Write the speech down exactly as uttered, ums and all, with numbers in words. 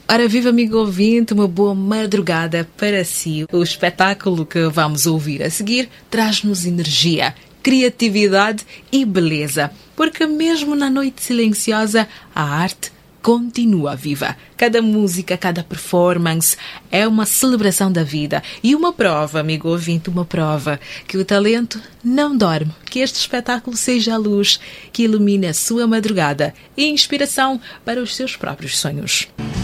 Ora, viva amigo ouvinte, uma boa madrugada para si. O espetáculo que vamos ouvir a seguir traz-nos energia, criatividade e beleza, porque mesmo na noite silenciosa, a arte continua viva. Cada música, cada performance é uma celebração da vida e uma prova, amigo ouvinte, uma prova que o talento não dorme, que este espetáculo seja a luz que ilumine a sua madrugada e inspiração para os seus próprios sonhos.